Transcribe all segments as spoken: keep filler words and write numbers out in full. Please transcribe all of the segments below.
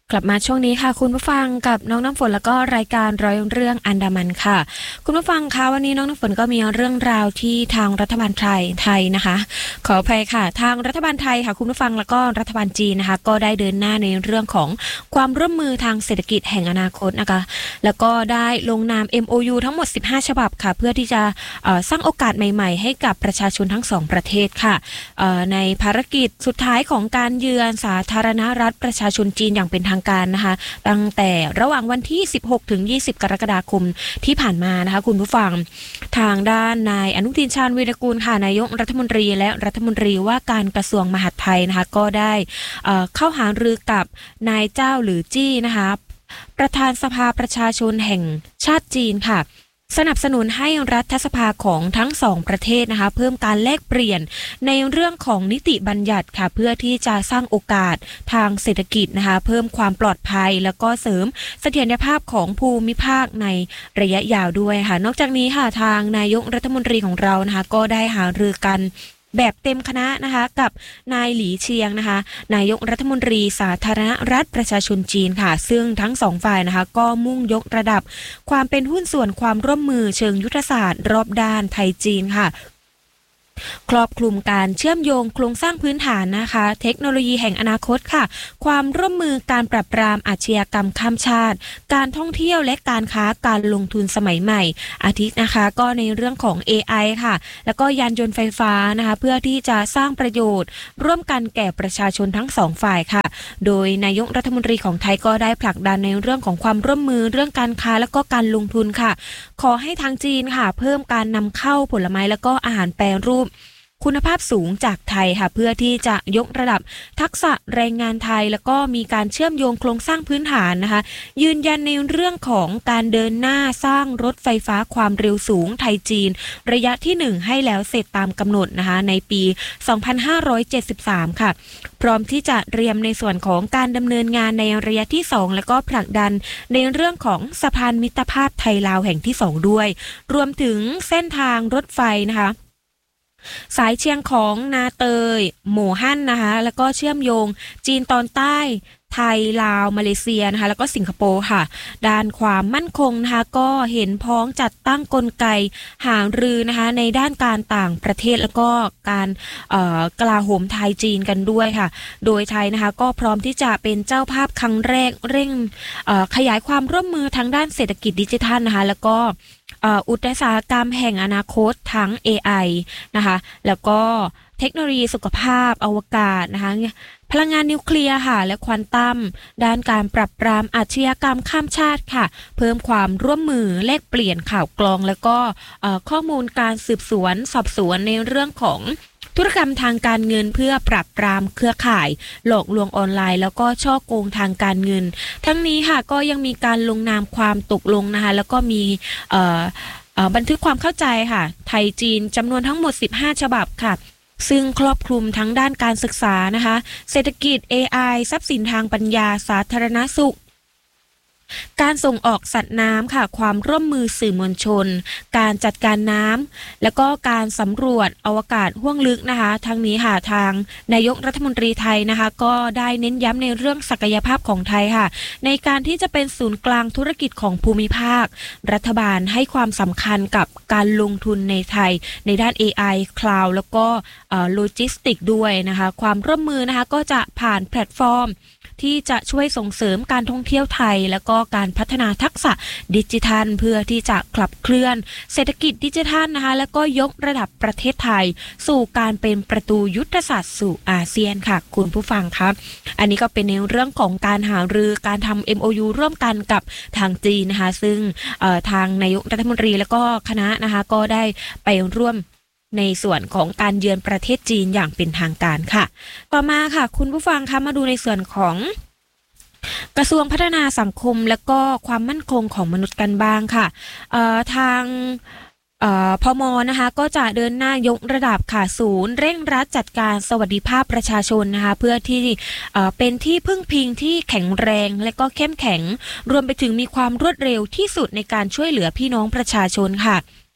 กลับมาช่วงนี้ค่ะคุณผู้ฟังกับน้องน้ำฝนแล้วก็รายการร้อยเรื่องอันดามันค่ะคุณผู้ฟังคะวันนี้น้องน้ำฝนก็มีเรื่องราวที่ทางรัฐบาลไทยไทยนะคะขออภัยค่ะทางรัฐบาลไทยค่ะคุณผู้ฟังแล้วก็รัฐบาลจีนนะคะก็ได้เดินหน้าในเรื่องของความร่วมมือทางเศรษฐกิจแห่งอนาคตนะคะแล้วก็ได้ลงนาม เอ็ม โอ ยู ทั้งหมดสิบห้าฉบับค่ะเพื่อที่จะสร้างโอกาสใหม่ๆให้กับประชาชนทั้งสองประเทศค่ะในภารกิจสุดท้ายของการเยือนสาธารณรัฐประชาชนจีนอย่างเป็นทางการนะคะตั้งแต่ระหว่างวันที่สิบหกถึงยี่สิบกรกฎาคมที่ผ่านมานะคะคุณผู้ฟังทางด้านนายอนุทินชาญวีรกูลค่ะนายกรัฐมนตรีและรัฐมนตรีว่าการกระทรวงมหาดไทยนะคะก็ได้เอ่อเข้าหารือกับนายเจ้าหรือจี้นะคะประธานสภาประชาชนแห่งชาติจีนค่ะสนับสนุนให้รัฐสภาของทั้งสองประเทศนะคะเพิ่มการแลกเปลี่ยนในเรื่องของนิติบัญญัติค่ะเพื่อที่จะสร้างโอกาสทางเศรษฐกิจนะคะเพิ่มความปลอดภัยแล้วก็เสริมเสถียรภาพของภูมิภาคในระยะยาวด้วยค่ะนอกจากนี้ค่ะทางนายกรัฐมนตรีของเรานะคะก็ได้หารือกันแบบเต็มคณะนะคะกับนายหลี่เชียงนะคะนายกรัฐมนตรีสาธารณรัฐประชาชนจีนค่ะซึ่งทั้งสองฝ่ายนะคะก็มุ่งยกระดับความเป็นหุ้นส่วนความร่วมมือเชิงยุทธศาสตร์รอบด้านไทยจีนค่ะครอบคลุมการเชื่อมโยงโครงสร้างพื้นฐานนะคะเทคโนโลยีแห่งอนาคตค่ะความร่วมมือการปราบปรามอาชญากรรมข้ามชาติการท่องเที่ยวและการค้าการลงทุนสมัยใหม่อาทินะคะก็ในเรื่องของ เอ ไอ ค่ะแล้วก็ยานยนต์ไฟฟ้านะคะเพื่อที่จะสร้างประโยชน์ร่วมกันแก่ประชาชนทั้งสองฝ่ายค่ะโดยนายกรัฐมนตรีของไทยก็ได้ผลักดันในเรื่องของความร่วมมือเรื่องการค้าและก็การลงทุนค่ะขอให้ทางจีนค่ะเพิ่มการนำเข้าผลไม้แล้วก็อาหารแปรรูปคุณภาพสูงจากไทยค่ะเพื่อที่จะยกระดับทักษะแรงงานไทยแล้วก็มีการเชื่อมโยงโครงสร้างพื้นฐานนะคะยืนยันในเรื่องของการเดินหน้าสร้างรถไฟฟ้าความเร็วสูงไทยจีนระยะที่หนึ่งให้แล้วเสร็จตามกำหนดนะคะในปีสองพันห้าร้อยเจ็ดสิบสามค่ะพร้อมที่จะเตรียมในส่วนของการดำเนินงานในระยะที่สองแล้วก็ผลักดันในเรื่องของสะพานมิตรภาพไทยลาวแห่งที่สองด้วยรวมถึงเส้นทางรถไฟนะคะสายเชียงของนาเตยหมู่ฮั่นนะคะแล้วก็เชื่อมโยงจีนตอนใต้ไทยลาวมาเลเซียนะคะแล้วก็สิงคโปร์ค่ะด้านความมั่นคงนะคะก็เห็นพ้องจัดตั้งกลไกหารือนะคะในด้านการต่างประเทศแล้วก็การกลาโหมไทยจีนกันด้วยค่ะโดยไทยนะคะก็พร้อมที่จะเป็นเจ้าภาพครั้งแรกเร่งขยายความร่วมมือทางด้านเศรษฐกิจดิจิทัลนะคะแล้วก็อุตสาหกรรมแห่งอนาคตทั้ง เอ ไอ นะคะแล้วก็เทคโนโลยีสุขภาพอวกาศนะคะพลังงานนิวเคลียร์ค่ะและควอนตัมด้านการปรับปรามอาชญากรรมข้ามชาติค่ะเพิ่มความร่วมมือแลกเปลี่ยนข่าวกรองแล้วก็ข้อมูลการสืบสวนสอบสวนในเรื่องของธุรกรรมทางการเงินเพื่อปราบปรามเครือข่ายหลอกลวงออนไลน์แล้วก็ช่อโกงทางการเงินทั้งนี้ค่ะก็ยังมีการลงนามความตกลงนะคะแล้วก็มีบันทึกความเข้าใจค่ะไทยจีนจำนวนทั้งหมดสิบห้าฉบับค่ะซึ่งครอบคลุมทั้งด้านการศึกษานะคะเศรษฐกิจ เอ ไอ ทรัพย์สินทางปัญญาสาธารณสุขการส่งออกสัตว์น้ำค่ะความร่วมมือสื่อมวลชนการจัดการน้ำแล้วก็การสำรวจอวกาศห้วงลึกนะคะทั้งนี้ค่ะทางนายกรัฐมนตรีไทยนะคะก็ได้เน้นย้ำในเรื่องศักยภาพของไทยค่ะในการที่จะเป็นศูนย์กลางธุรกิจของภูมิภาครัฐบาลให้ความสำคัญกับการลงทุนในไทยในด้าน เอ ไอ Cloud แล้วก็โลจิสติกด้วยนะคะความร่วมมือนะคะก็จะผ่านแพลตฟอร์มที่จะช่วยส่งเสริมการท่องเที่ยวไทยแล้วก็การพัฒนาทักษะดิจิทัลเพื่อที่จะขับเคลื่อนเศรษฐกิจดิจิทัลนะคะแล้วก็ยกระดับประเทศไทยสู่การเป็นประตูยุทธศาสตร์สู่อาเซียนค่ะคุณผู้ฟังครับอันนี้ก็เป็นในเรื่องของการหารือการทำ เอ็ม โอ ยู ร่วมกันกับทางจีนนะคะซึ่งทางนายกรัฐมนตรีแล้วก็คณะนะคะก็ได้ไปร่วมในส่วนของการเยือนประเทศจีนอย่างเป็นทางการค่ะต่อมาค่ะคุณผู้ฟังคะมาดูในส่วนของกระทรวงพัฒนาสังคมและก็ความมั่นคงของมนุษย์กันบ้างค่ะทางพม.นะคะก็จะเดินหน้ายกระดับค่ะศูนย์เร่งรัดจัดการสวัสดิภาพประชาชนนะคะเพื่อที่เป็นที่พึ่งพิงที่แข็งแรงและก็เข้มแข็งรวมไปถึงมีความรวดเร็วที่สุดในการช่วยเหลือพี่น้องประชาชนค่ะ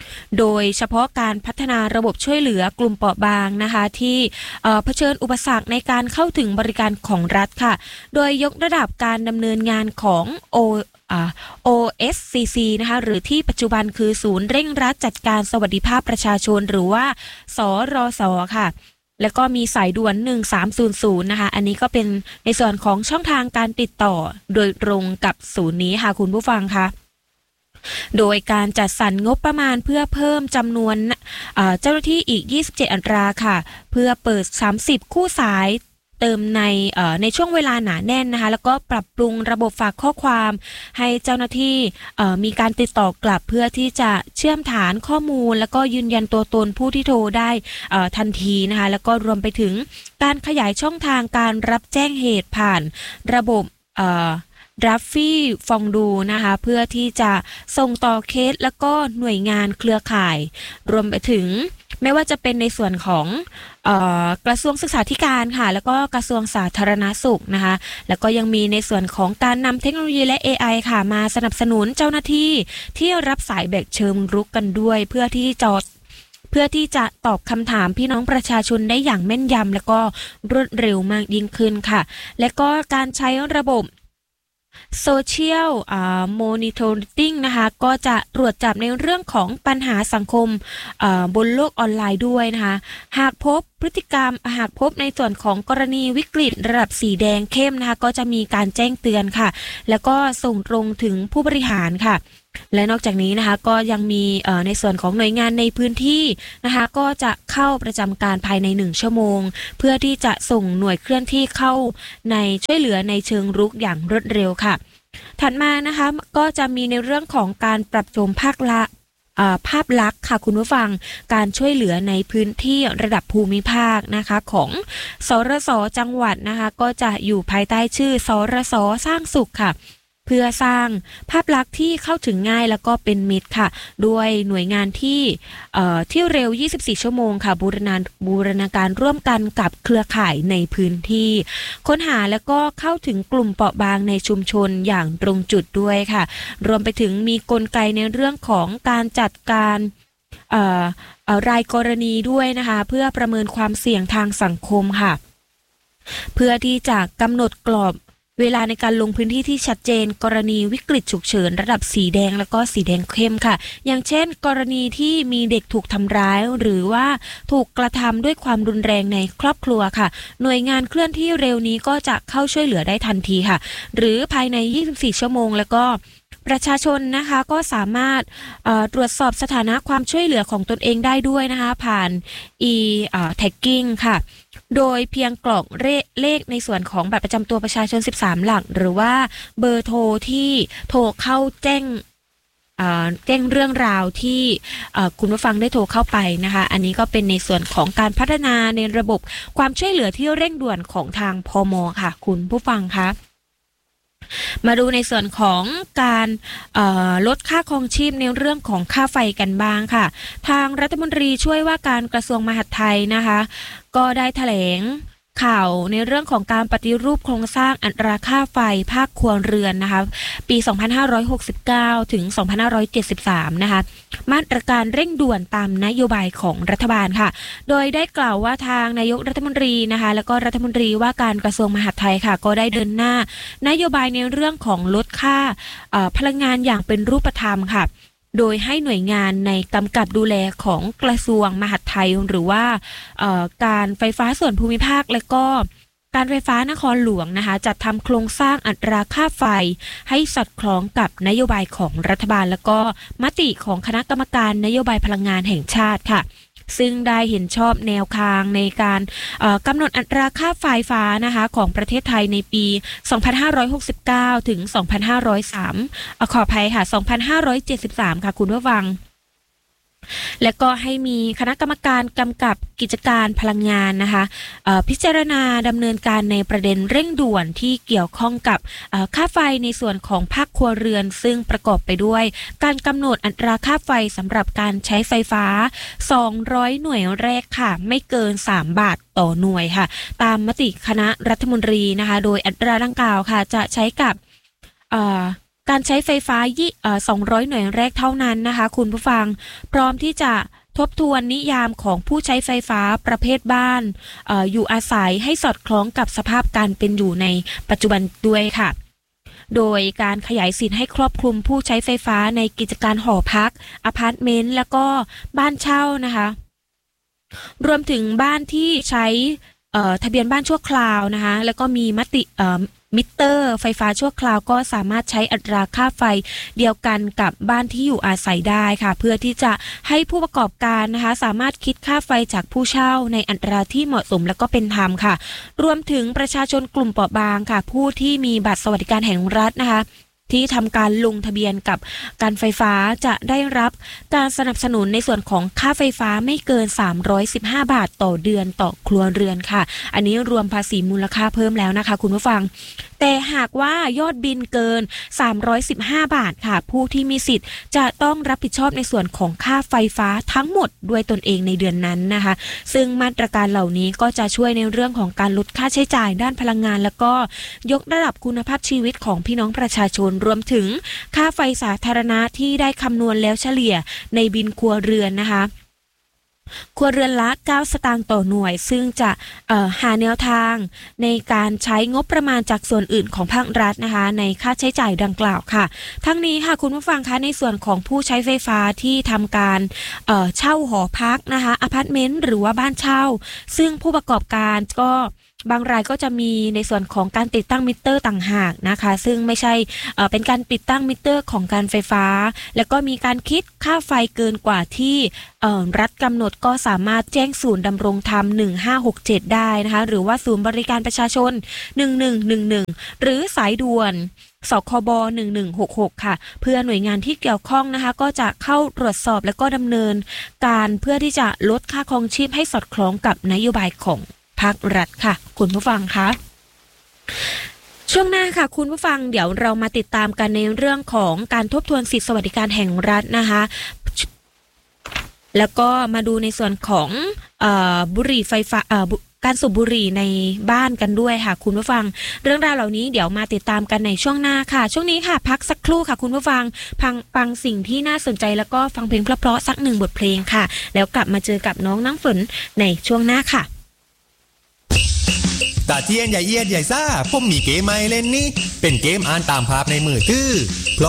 โดยเฉพาะการพัฒนาระบบช่วยเหลือกลุ่มเปราะบางนะคะที่เผชิญอุปสรรคในการเข้าถึงบริการของรัฐค่ะโดยยกระดับการดำเนินงานของ O อ่า โอ เอส ซี ซี นะคะหรือที่ปัจจุบันคือศูนย์เร่งรัดจัดการสวัสดิภาพประชาชนหรือว่าสรสค่ะแล้วก็มีสายด่วนหนึ่งสามศูนย์ศูนย์นะคะอันนี้ก็เป็นในส่วนของช่องทางการติดต่อโดยตรงกับศูนย์นี้ค่ะคุณผู้ฟังคะโดยการจัดสรรงบประมาณเพื่อเพิ่มจำนวนเจ้าหน้าที่อีกยี่สิบเจ็ดอัตราค่ะเพื่อเปิดสามสิบคู่สายเติมในในช่วงเวลาหนาแน่นนะคะแล้วก็ปรับปรุงระบบฝากข้อความให้เจ้าหน้าที่มีการติดต่อกลับเพื่อที่จะเชื่อมฐานข้อมูลแล้วก็ยืนยันตัวตนผู้ที่โทรได้ทันทีนะคะแล้วก็รวมไปถึงการขยายช่องทางการรับแจ้งเหตุผ่านระบบดัฟฟี่ฟองดูนะคะเพื่อที่จะส่งต่อเคสแล้วก็หน่วยงานเครือข่ายรวมไปถึงไม่ว่าจะเป็นในส่วนของเอ่อกระทรวงศึกษาธิการค่ะแล้วก็กระทรวงสาธารณสุขนะคะแล้วก็ยังมีในส่วนของการนำเทคโนโลยีและ เอ ไอ ค่ะมาสนับสนุนเจ้าหน้าที่ที่รับสายแบบเชิงรุกกันด้วยเพื่อที่จะเพื่อที่จะตอบคำถามพี่น้องประชาชนได้อย่างแม่นยำและก็รวดเร็วมากยิ่งขึ้นค่ะและก็การใช้ระบบโซเชียลมอนิเตอร์ติ้งนะคะก็จะตรวจจับในเรื่องของปัญหาสังคมบนโลกออนไลน์ด้วยนะคะหากพบพฤติกรรมหากพบในส่วนของกรณีวิกฤตระดับสีแดงเข้มนะคะก็จะมีการแจ้งเตือนค่ะแล้วก็ส่งตรงถึงผู้บริหารค่ะและนอกจากนี้นะคะก็ยังมีในส่วนของหน่วยงานในพื้นที่นะคะก็จะเข้าประจำการภายในหนึ่งชั่วโมงเพื่อที่จะส่งหน่วยเคลื่อนที่เข้าในช่วยเหลือในเชิงรุกอย่างรวดเร็วค่ะถัดมานะคะก็จะมีในเรื่องของการปรับโฉมภาคละภาพลักษณ์ค่ะคุณผู้ฟังการช่วยเหลือในพื้นที่ระดับภูมิภาคนะคะของสรสจังหวัดนะคะก็จะอยู่ภายใต้ชื่อสรสสร้างสุขค่ะเพื่อสร้างภาพลักษณ์ที่เข้าถึงง่ายแล้วก็เป็นมิตรค่ะด้วยหน่วยงานที่ที่เร็วยี่สิบสี่ชั่วโมงค่ะบูรณาบูรณาการร่วมกันกับเครือข่ายในพื้นที่ค้นหาแล้วก็เข้าถึงกลุ่มเปราะบางในชุมชนอย่างตรงจุดด้วยค่ะรวมไปถึงมีกลไกในเรื่องของการจัดการรายกรณีด้วยนะคะเพื่อประเมินความเสี่ยงทางสังคมค่ะเพื่อที่จะกำหนดกรอบเวลาในการลงพื้นที่ที่ชัดเจนกรณีวิกฤตฉุกเฉินระดับสีแดงแล้วก็สีแดงเข้มค่ะอย่างเช่นกรณีที่มีเด็กถูกทำร้ายหรือว่าถูกกระทำด้วยความรุนแรงในครอบครัวค่ะหน่วยงานเคลื่อนที่เร็วนี้ก็จะเข้าช่วยเหลือได้ทันทีค่ะหรือภายในยี่สิบสี่ชั่วโมงแล้วก็ประชาชนนะคะก็สามารถตรวจสอบสถานะความช่วยเหลือของตนเองได้ด้วยนะคะผ่าน e-tagging ค่ะโดยเพียงกรอกเลขในส่วนของบัตรประจำตัวประชาชนสิบสามหลักหรือว่าเบอร์โทรที่โทรเข้าแจ้งแจ้งเรื่องราวที่คุณผู้ฟังได้โทรเข้าไปนะคะอันนี้ก็เป็นในส่วนของการพัฒนาในระบบความช่วยเหลือที่เร่งด่วนของทางพม.ค่ะคุณผู้ฟังคะมาดูในส่วนของการลดค่าครองชีพในเรื่องของค่าไฟกันบ้างค่ะทางรัฐมนตรีช่วยว่าการกระทรวงมหาดไทยนะคะก็ได้แถลงข่าวในเรื่องของการปฏิรูปโครงสร้างอัตราค่าไฟภาคครัวเรือนนะคะปีสองพันห้าร้อยหกสิบเก้าถึงสองพันห้าร้อยเจ็ดสิบสามนะคะมาตรการเร่งด่วนตามนโยบายของรัฐบาลค่ะโดยได้กล่าวว่าทางนายกรัฐมนตรีนะคะแล้วก็รัฐมนตรีว่าการกระทรวงมหาดไทยค่ะก็ได้เดินหน้านโยบายในเรื่องของลดค่าพลังงานอย่างเป็นรูปธรรมค่ะโดยให้หน่วยงานในกำกับดูแลของกระทรวงมหาดไทยหรือว่าการไฟฟ้าส่วนภูมิภาคและก็การไฟฟ้านครหลวงนะคะจัดทำโครงสร้างอัตราค่าไฟให้สอดคล้องกับนโยบายของรัฐบาลและก็มติของคณะกรรมการนโยบายพลังงานแห่งชาติค่ะซึ่งได้เห็นชอบแนวทางในการกำหนดอัตราค่าไฟฟ้านะคะของประเทศไทยในปีสองพันห้าร้อยหกสิบเก้าถึงสองพันห้าร้อยสามอ่ะขออภัยค่ะสองพันห้าร้อยเจ็ดสิบสามค่ะคุณผู้ฟังและก็ให้มีคณะกรรมการกำกับกิจการพลังงานนะคะพิจารณาดำเนินการในประเด็นเร่งด่วนที่เกี่ยวข้องกับค่าไฟในส่วนของภาคครัวเรือนซึ่งประกอบไปด้วยการกำหนดอัตราค่าไฟสำหรับการใช้ไฟฟ้าสองร้อยหน่วยแรกค่ะไม่เกินสามบาทต่อหน่วยค่ะตามมติคณะรัฐมนตรีนะคะโดยอัตราดังกล่าวค่ะจะใช้กับการใช้ไฟฟ้ายี่เอ่อสองร้อยหน่วยแรกเท่านั้นนะคะคุณผู้ฟังพร้อมที่จะทบทวนนิยามของผู้ใช้ไฟฟ้าประเภทบ้าน เอ่อ อยู่อาศัยให้สอดคล้องกับสภาพการเป็นอยู่ในปัจจุบันด้วยค่ะโดยการขยายสิทธิ์ให้ครอบคลุมผู้ใช้ไฟฟ้าในกิจการหอพักอพาร์ตเมนต์แล้วก็บ้านเช่านะคะรวมถึงบ้านที่ใช้ทะเบียนบ้านชั่วคราวนะคะแล้วก็มีมติมิเตอร์ไฟฟ้าชั่วคราวก็สามารถใช้อัตราค่าไฟเดียวกันกับบ้านที่อยู่อาศัยได้ค่ะเพื่อที่จะให้ผู้ประกอบการนะคะสามารถคิดค่าไฟจากผู้เช่าในอัตราที่เหมาะสมและก็เป็นธรรมค่ะรวมถึงประชาชนกลุ่มเปราะบางค่ะผู้ที่มีบัตรสวัสดิการแห่งรัฐนะคะที่ทำการลงทะเบียนกับการไฟฟ้าจะได้รับการสนับสนุนในส่วนของค่าไฟฟ้าไม่เกินสามร้อยสิบห้าบาทต่อเดือนต่อครัวเรือนค่ะอันนี้รวมภาษีมูลค่าเพิ่มแล้วนะคะคุณผู้ฟังแต่หากว่ายอดบินเกินสามร้อยสิบห้าบาทค่ะผู้ที่มีสิทธิ์จะต้องรับผิดชอบในส่วนของค่าไฟฟ้าทั้งหมดด้วยตนเองในเดือนนั้นนะคะซึ่งมาตรการเหล่านี้ก็จะช่วยในเรื่องของการลดค่าใช้จ่ายด้านพลังงานแล้วก็ยกระดับคุณภาพชีวิตของพี่น้องประชาชนรวมถึงค่าไฟสาธารณะที่ได้คำนวณแล้วเฉลี่ยในบินครัวเรือนนะคะครัวเรือนละเก้าสตางค์ต่อหน่วยซึ่งจะหาแนวทางในการใช้งบประมาณจากส่วนอื่นของภาครัฐนะคะในค่าใช้จ่ายดังกล่าวค่ะทั้งนี้ค่ะคุณผู้ฟังคะในส่วนของผู้ใช้ไฟฟ้าที่ทำการเอ่อเช่าหอพักนะคะอพาร์ตเมนต์หรือว่าบ้านเช่าซึ่งผู้ประกอบการก็บางรายก็จะมีในส่วนของการติดตั้งมิเตอร์ต่างหากนะคะซึ่งไม่ใช่เอ่อเป็นการติดตั้งมิเตอร์ของการไฟฟ้าแล้วก็มีการคิดค่าไฟเกินกว่าที่เอ่อรัฐกำหนดก็สามารถแจ้งศูนย์ดำรงธรรมหนึ่งห้าหกเจ็ดได้นะคะหรือว่าศูนย์บริการประชาชนหนึ่งหนึ่งหนึ่งหนึ่งหรือสายด่วนสคบหนึ่งหนึ่งหกหกค่ะเพื่อหน่วยงานที่เกี่ยวข้องนะคะก็จะเข้าตรวจสอบและก็ดำเนินการเพื่อที่จะลดค่าครองชีพให้สอดคล้องกับนโยบายของภาครัฐค่ะคุณผู้ฟังคะช่วงหน้าค่ะคุณผู้ฟังเดี๋ยวเรามาติดตามกันในเรื่องของการทบทวนสิทธิสวัสดิการแห่งรัฐนะคะแล้วก็มาดูในส่วนของเอ่อบุหรี่ไฟฟ้าเอ่อการสูบบุหรี่ในบ้านกันด้วยค่ะคุณผู้ฟังเรื่องราวเหล่านี้เดี๋ยวมาติดตามกันในช่วงหน้าค่ะช่วงนี้ค่ะพักสักครู่ค่ะคุณผู้ฟังฟังฟังสิ่งที่น่าสนใจแล้วก็ฟังเพลงเพราะๆสักหนึ่งบทเพลงค่ะแล้วกลับมาเจอกับน้องน้ำฝนในช่วงหน้าค่ะตาเจียนใหญ่เอียดใหญ่ซ่าผมมีเกมใหม่เล่นนี้เป็นเกมอ่านตามภาพในมือถือ